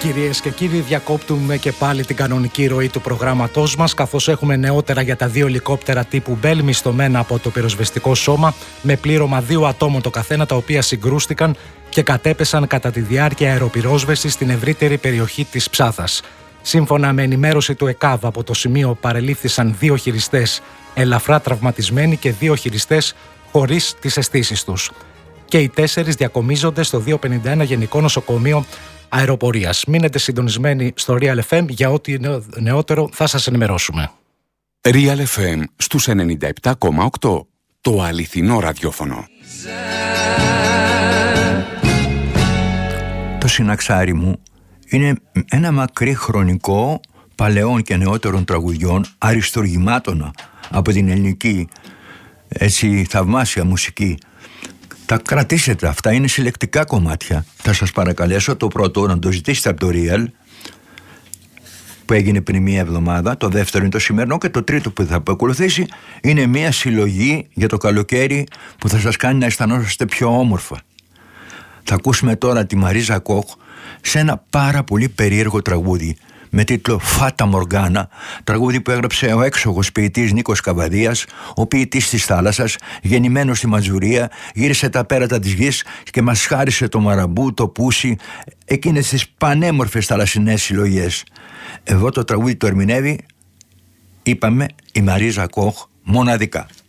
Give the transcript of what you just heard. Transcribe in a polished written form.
Κυρίες και κύριοι, διακόπτουμε και πάλι την κανονική ροή του προγράμματός μας, καθώς έχουμε νεότερα για τα 2 ελικόπτερα τύπου Bell μισθωμένα από το πυροσβεστικό σώμα με πλήρωμα 2 ατόμων το καθένα, τα οποία συγκρούστηκαν και κατέπεσαν κατά τη διάρκεια αεροπυρόσβεσης στην ευρύτερη περιοχή της Ψάθας. Σύμφωνα με ενημέρωση του ΕΚΑΒ, από το σημείο παρελήφθησαν 2 χειριστές ελαφρά τραυματισμένοι και 2 χειριστές χωρίς τις αισθήσεις τους. Και οι 4 διακομίζονται στο 251 Γενικό Νοσοκομείο Αεροπορίας. Μείνετε συντονισμένοι στο Real FM, για ό,τι νεότερο θα σας ενημερώσουμε. Real FM στους 97,8. Το αληθινό ραδιόφωνο. Το Συναξάρι μου είναι ένα μακρύ χρονικό παλαιών και νεότερων τραγουδιών, αριστοργημάτων από την ελληνική θαυμάσια μουσική. Τα κρατήσετε, αυτά είναι συλλεκτικά κομμάτια. Θα σας παρακαλέσω το πρώτο να το ζητήσετε από το Real, που έγινε πριν 1 εβδομάδα. Το δεύτερο είναι το σημερινό και το τρίτο που θα ακολουθήσει είναι μια συλλογή για το καλοκαίρι που θα σας κάνει να αισθανόσαστε πιο όμορφα. Θα ακούσουμε τώρα τη Μαρίζα Κοχ σε ένα πάρα πολύ περίεργο τραγούδι με τίτλο Φάτα Μοργάνα, τραγούδι που έγραψε ο έξοχος ποιητής Νίκος Καβαδίας, ο ποιητής της θάλασσας, γεννημένος στη Ματζουρία, γύρισε τα πέρατα της γης και μας χάρισε το Μαραμπού, το Πούσι, εκείνες τις πανέμορφες θαλασσινές συλλογές. Εδώ το τραγούδι το ερμηνεύει, είπαμε, η Μαρίζα Κοχ μοναδικά.